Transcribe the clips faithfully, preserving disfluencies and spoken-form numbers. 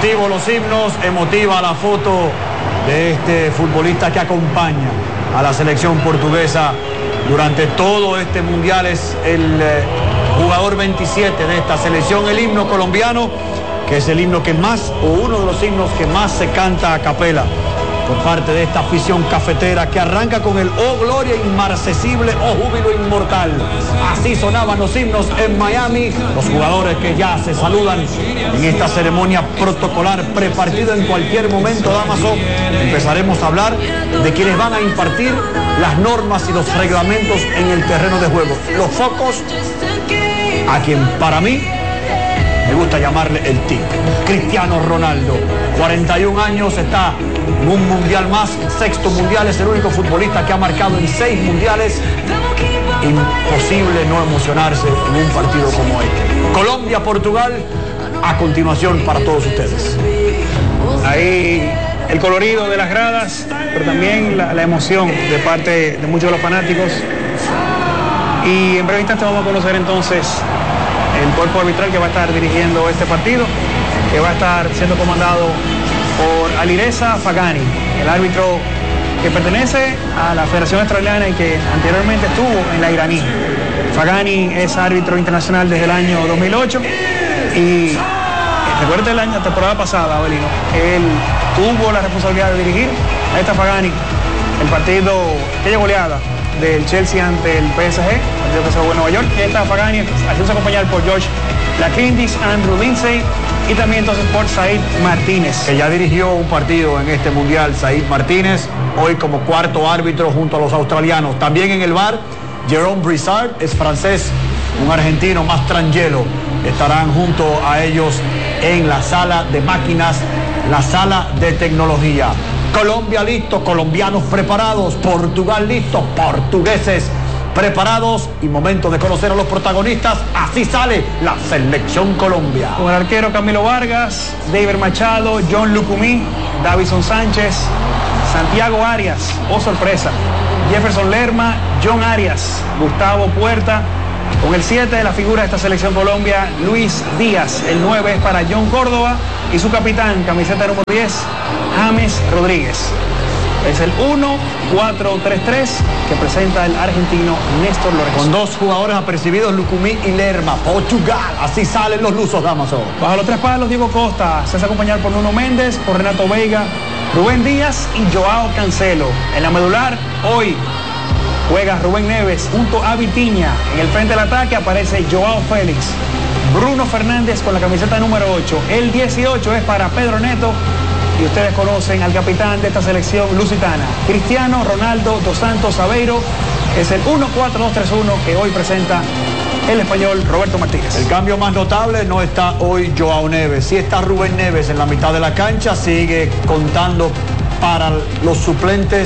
Emotivos los himnos, emotiva la foto de este futbolista que acompaña a la selección portuguesa durante todo este mundial. Es el eh, jugador veintisiete de esta selección, el himno colombiano, que es el himno que más, o uno de los himnos que más se canta a capela por parte de esta afición cafetera, que arranca con el oh gloria inmarcesible, oh júbilo inmortal. Así sonaban los himnos en Miami, los jugadores que ya se saludan en esta ceremonia protocolar prepartido en cualquier momento. Damaso, empezaremos a hablar de quienes van a impartir las normas y los reglamentos en el terreno de juego. Los focos, a quien para mí me gusta llamarle el T I C, Cristiano Ronaldo. cuarenta y un años, está en un mundial más, sexto mundial, es el único futbolista que ha marcado en seis mundiales. Imposible no emocionarse en un partido como este. Colombia-Portugal, a continuación para todos ustedes. Ahí el colorido de las gradas, pero también la, la emoción de parte de muchos de los fanáticos. Y en breve instante vamos a conocer entonces el cuerpo arbitral que va a estar dirigiendo este partido, que va a estar siendo comandado por Alireza Fagani, el árbitro que pertenece a la Federación Australiana y que anteriormente estuvo en la iraní. Fagani es árbitro internacional desde el año dos mil ocho y recuerda el año, la temporada pasada, Abelino, él tuvo la responsabilidad de dirigir a esta Fagani el partido, aquella goleada del Chelsea ante el P S G, partido que se jugó en Nueva York. Esta Fagani haciéndose acompañar por George Lakindis, Andrew Lindsay y también entonces por Said Martínez, que ya dirigió un partido en este mundial. Said Martínez, hoy como cuarto árbitro junto a los australianos. También en el V A R, Jérôme Brissard, es francés, un argentino, Mastrangelo, estarán junto a ellos en la sala de máquinas, la sala de tecnología. Colombia listo, colombianos preparados, Portugal listo, portugueses preparados, y momento de conocer a los protagonistas. Así sale la selección Colombia. Con el arquero Camilo Vargas, David Machado, John Lucumí, Davison Sánchez, Santiago Arias, oh sorpresa, Jefferson Lerma, John Arias, Gustavo Puerta. Con el siete de la figura de esta selección Colombia, Luis Díaz. El nueve es para John Córdoba y su capitán, camiseta número diez, James Rodríguez. Es el uno cuatro tres tres que presenta el argentino Néstor Lorenzo. Con dos jugadores apercibidos, Lucumí y Lerma. Portugal, así salen los lusos, Damaso. Bajo los tres palos, Diego Costa se hace acompañar por Nuno Méndez, por Renato Veiga, Rubén Díaz y Joao Cancelo. En la medular, hoy juega Rubén Neves junto a Vitinha. En el frente del ataque aparece Joao Félix. Bruno Fernández con la camiseta número ocho. El dieciocho es para Pedro Neto. Y ustedes conocen al capitán de esta selección lusitana, Cristiano Ronaldo dos Santos Aveiro. Es el uno cuatro dos tres uno que hoy presenta el español Roberto Martínez. El cambio más notable, no está hoy Joao Neves. Sí está Rubén Neves en la mitad de la cancha. Sigue contando para los suplentes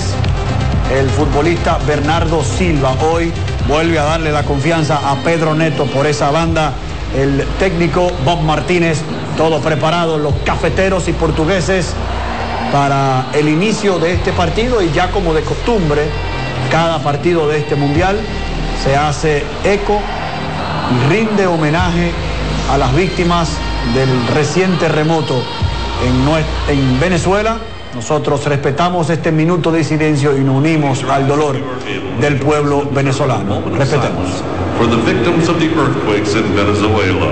el futbolista Bernardo Silva. Hoy vuelve a darle la confianza a Pedro Neto por esa banda. El técnico Bob Martínez, todo preparado, los cafeteros y portugueses para el inicio de este partido. Y ya como de costumbre, cada partido de este mundial se hace eco y rinde homenaje a las víctimas del reciente terremoto en, en Venezuela. Nosotros respetamos este minuto de silencio y nos unimos al dolor del pueblo venezolano. Respetemos. For the victims of the earthquakes in Venezuela.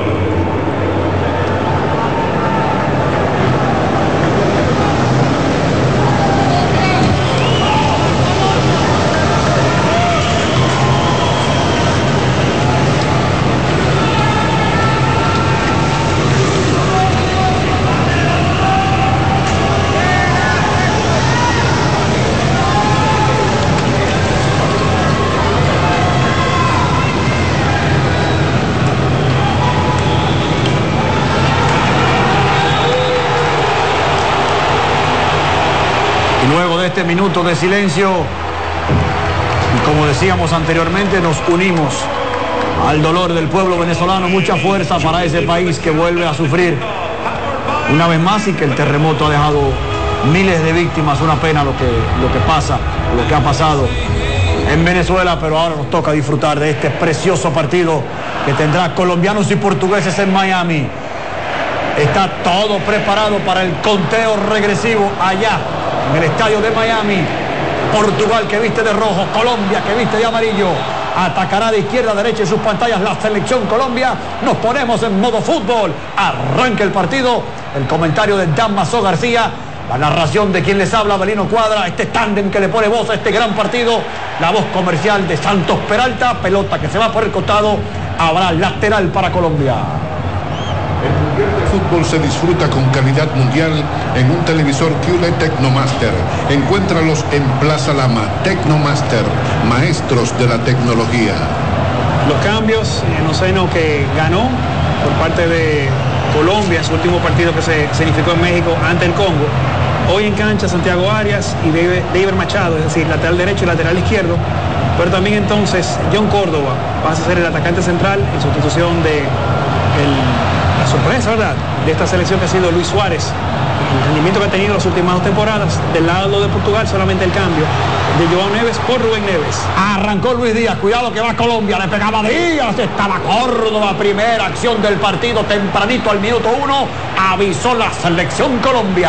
Este minuto de silencio, y como decíamos anteriormente, nos unimos al dolor del pueblo venezolano. Mucha fuerza para ese país que vuelve a sufrir una vez más y que el terremoto ha dejado miles de víctimas. Una pena lo que, lo que pasa, lo que ha pasado en Venezuela, pero ahora nos toca disfrutar de este precioso partido que tendrá colombianos y portugueses en Miami. Está todo preparado para el conteo regresivo allá en el estadio de Miami. Portugal que viste de rojo, Colombia que viste de amarillo. Atacará de izquierda a derecha en sus pantallas la selección Colombia. Nos ponemos en modo fútbol. Arranca el partido. El comentario de Damaso García. La narración de quien les habla, Belino Cuadra. Este tándem que le pone voz a este gran partido. La voz comercial de Santos Peralta. Pelota que se va por el costado. Habrá lateral para Colombia. El Mundial de Fútbol se disfruta con calidad mundial en un televisor Q L E D Tecnomaster. Encuéntralos en Plaza Lama. Tecnomaster, maestros de la tecnología. Los cambios, en Oceno que ganó por parte de Colombia en su último partido que se significó en México ante el Congo. Hoy en cancha Santiago Arias y David Machado, es decir, lateral derecho y lateral izquierdo. Pero también entonces John Córdoba pasa a ser el atacante central en sustitución de el, la sorpresa, ¿verdad?, de esta selección que ha sido Luis Suárez. El rendimiento que ha tenido las últimas dos temporadas. Del lado de Portugal solamente el cambio de Joao Neves por Rubén Neves. Arrancó Luis Díaz, cuidado que va Colombia, le pegaba Díaz, estaba Córdoba, primera acción del partido, tempranito al minuto uno, avisó la selección Colombia.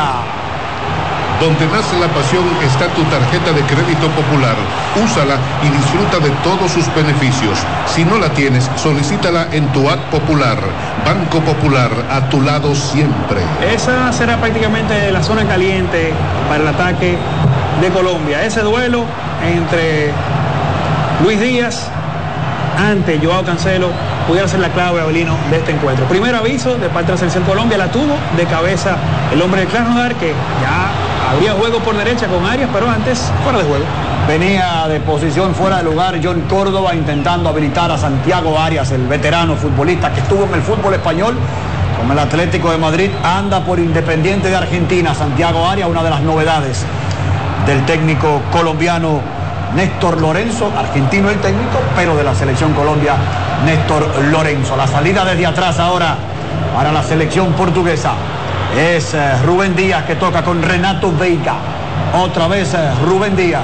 Donde nace la pasión está tu tarjeta de crédito popular. Úsala y disfruta de todos sus beneficios. Si no la tienes, solicítala en tu app popular. Banco Popular, a tu lado siempre. Esa será prácticamente la zona caliente para el ataque de Colombia. Ese duelo entre Luis Díaz ante Joao Cancelo pudiera ser la clave, Abelino, de este encuentro. Primer aviso de parte de la selección Colombia, la tuvo de cabeza el hombre de Krasnodar, que ya habría juego por derecha con Arias, pero antes fuera de juego. Venía de posición fuera de lugar John Córdoba intentando habilitar a Santiago Arias, el veterano futbolista que estuvo en el fútbol español con el Atlético de Madrid, anda por Independiente de Argentina. Santiago Arias, una de las novedades del técnico colombiano Néstor Lorenzo, argentino el técnico, pero de la selección Colombia, Néstor Lorenzo. La salida desde atrás ahora para la selección portuguesa es eh, Rubén Díaz, que toca con Renato Veiga. Otra vez eh, Rubén Díaz.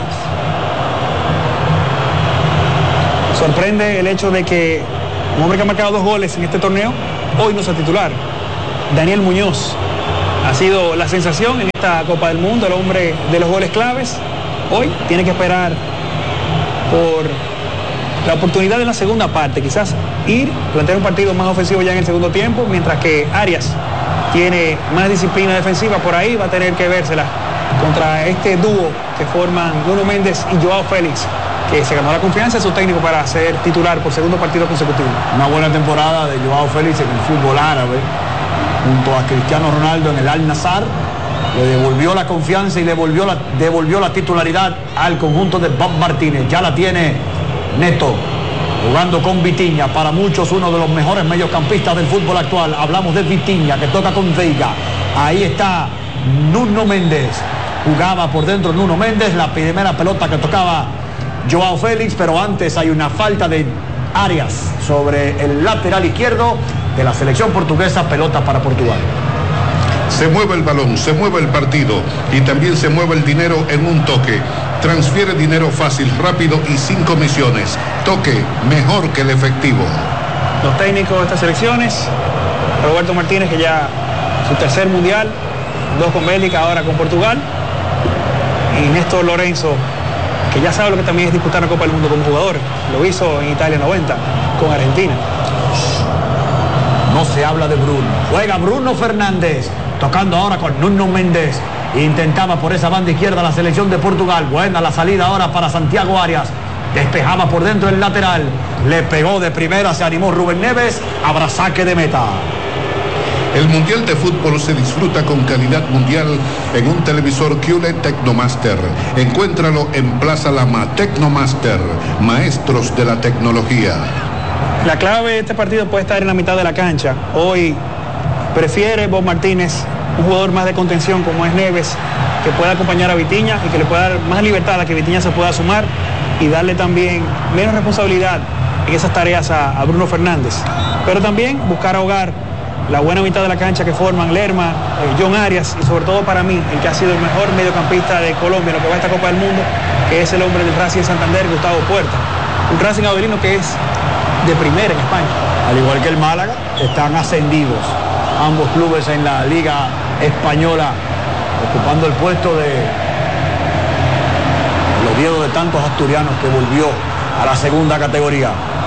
Sorprende el hecho de que un hombre que ha marcado dos goles en este torneo hoy no sea titular. Daniel Muñoz ha sido la sensación en esta Copa del Mundo, el hombre de los goles claves. Hoy tiene que esperar por la oportunidad de la segunda parte, quizás ir, plantear un partido más ofensivo ya en el segundo tiempo, mientras que Arias tiene más disciplina defensiva. Por ahí va a tener que vérsela contra este dúo que forman Nuno Méndez y Joao Félix, que se ganó la confianza de su técnico para ser titular por segundo partido consecutivo. Una buena temporada de Joao Félix en el fútbol árabe, junto a Cristiano Ronaldo en el Al Nassr. Le devolvió la confianza y le devolvió la, devolvió la titularidad al conjunto de Bob Martínez. Ya la tiene Neto, jugando con Vitinha, para muchos uno de los mejores mediocampistas del fútbol actual. Hablamos de Vitinha, que toca con Veiga. Ahí está Nuno Méndez. Jugaba por dentro Nuno Méndez, la primera pelota que tocaba Joao Félix, pero antes hay una falta de Arias sobre el lateral izquierdo de la selección portuguesa. Pelota para Portugal. Se mueve el balón, se mueve el partido y también se mueve el dinero en un toque. Transfiere dinero fácil, rápido y sin comisiones. Toque mejor que el efectivo. Los técnicos de estas selecciones, Roberto Martínez, que ya su tercer mundial, dos con Bélgica, ahora con Portugal, y Néstor Lorenzo, que ya sabe lo que también es disputar la Copa del Mundo como jugador. Lo hizo en Italia noventa con Argentina. No se habla de Bruno. Juega Bruno Fernández, tocando ahora con Nuno Méndez. Intentaba por esa banda izquierda la selección de Portugal. Buena la salida ahora para Santiago Arias. Despejaba por dentro el lateral. Le pegó de primera, se animó Rubén Neves. Habrá saque de meta. El Mundial de Fútbol se disfruta con calidad mundial en un televisor Q L E D Tecnomaster. Encuéntralo en Plaza Lama. Tecnomaster, maestros de la tecnología. La clave de este partido puede estar en la mitad de la cancha. Hoy prefiere Bob Martínez un jugador más de contención como es Neves, que pueda acompañar a Vitinha y que le pueda dar más libertad a que Vitinha se pueda sumar y darle también menos responsabilidad en esas tareas a, a Bruno Fernández. Pero también buscar ahogar la buena mitad de la cancha que forman Lerma, eh, John Arias y sobre todo para mí, el que ha sido el mejor mediocampista de Colombia en lo que va a esta Copa del Mundo, que es el hombre del Racing de Santander, Gustavo Puerta. Un Racing Avelino que es de primera en España. Al igual que el Málaga, están ascendidos ambos clubes en la Liga Española, ocupando el puesto de el Oviedo de tantos asturianos que volvió a la segunda categoría.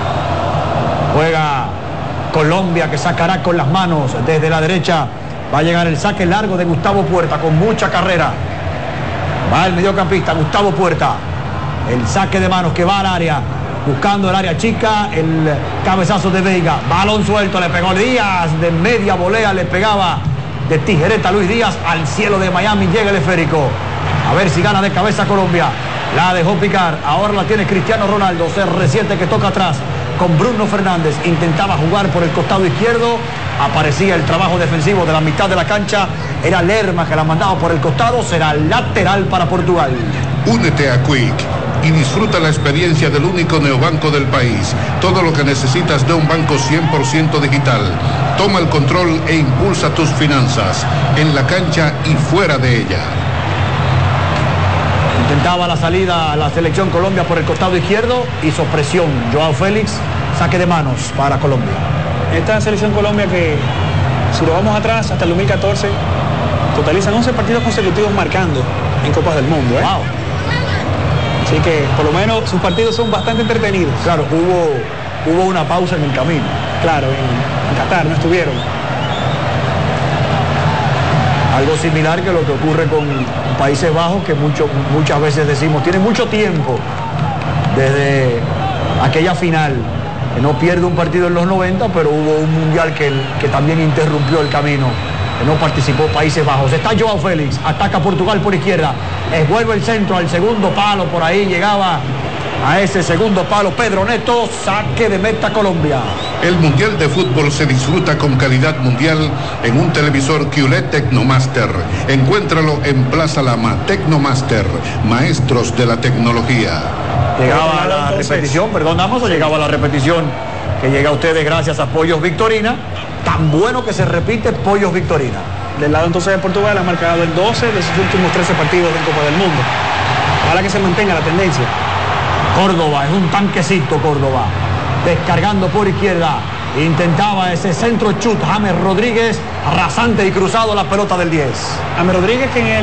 Juega Colombia, que sacará con las manos desde la derecha. Va a llegar el saque largo de Gustavo Puerta con mucha carrera. Va el mediocampista Gustavo Puerta. El saque de manos que va al área, buscando el área chica, el cabezazo de Veiga. Balón suelto, le pegó Díaz, de media volea le pegaba de tijereta Luis Díaz al cielo de Miami. Llega el esférico. A ver si gana de cabeza Colombia. La dejó picar. Ahora la tiene Cristiano Ronaldo. C R siete que toca atrás con Bruno Fernández. Intentaba jugar por el costado izquierdo. Aparecía el trabajo defensivo de la mitad de la cancha. Era Lerma que la mandaba por el costado. Será lateral para Portugal. Únete a Quick y disfruta la experiencia del único neobanco del país. Todo lo que necesitas de un banco cien por ciento digital. Toma el control e impulsa tus finanzas en la cancha y fuera de ella. Intentaba la salida a la selección Colombia por el costado izquierdo. Hizo presión Joao Félix. Saque de manos para Colombia. Esta selección Colombia que, si lo vamos atrás, hasta el dos mil catorce, totalizan once partidos consecutivos marcando en Copas del Mundo. ¿eh? Wow. Así que por lo menos sus partidos son bastante entretenidos. Claro, hubo, hubo una pausa en el camino. Claro, en, en Qatar no estuvieron. Algo similar que lo que ocurre con Países Bajos, que mucho, muchas veces decimos, tiene mucho tiempo desde aquella final, que no pierde un partido en los noventa, pero hubo un mundial que, que también interrumpió el camino, que no participó Países Bajos. Está Joao Félix, ataca Portugal por izquierda, vuelve el centro al segundo palo, por ahí llegaba a ese segundo palo Pedro Neto. Saque de meta Colombia. El Mundial de Fútbol se disfruta con calidad mundial en un televisor Q L E D Tecnomaster. Encuéntralo en Plaza Lama. Tecnomaster, maestros de la tecnología. Llegaba a la repetición, perdón, Damos, o llegaba a la repetición que llega a ustedes gracias a Pollos Victorina. Tan bueno que se repite Pollos Victorina. Del lado entonces de Portugal ha marcado el doce de sus últimos trece partidos en Copa del Mundo. Ojalá que se mantenga la tendencia. Córdoba, es un tanquecito Córdoba. Descargando por izquierda. Intentaba ese centro chut. James Rodríguez, rasante y cruzado la pelota del diez. James Rodríguez que en el